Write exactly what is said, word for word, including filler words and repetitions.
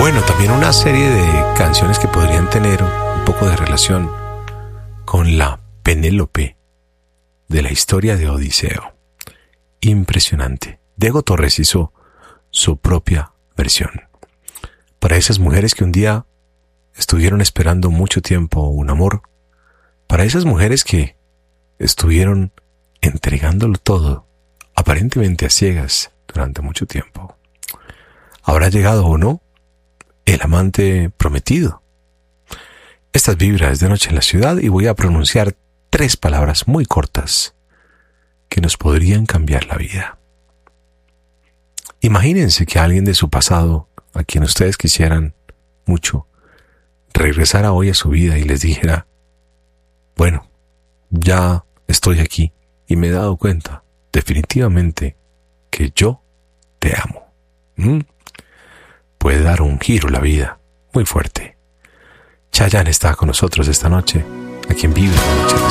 Bueno, también una serie de canciones que podrían tener un poco de relación con la Penélope de la historia de Odiseo. Impresionante. Diego Torres hizo su propia versión. Para esas mujeres que un día estuvieron esperando mucho tiempo un amor, para esas mujeres que estuvieron entregándolo todo, aparentemente a ciegas, durante mucho tiempo. ¿Habrá llegado o no el amante prometido? Estas vibras de Noche en la Ciudad, y voy a pronunciar tres palabras muy cortas que nos podrían cambiar la vida. Imagínense que alguien de su pasado, a quien ustedes quisieran mucho, regresara hoy a su vida y les dijera: bueno, ya estoy aquí y me he dado cuenta definitivamente que yo te amo. ¿Mm? Puede dar un giro la vida muy fuerte. Chayanne está con nosotros esta noche, aquí en Vive la Noche.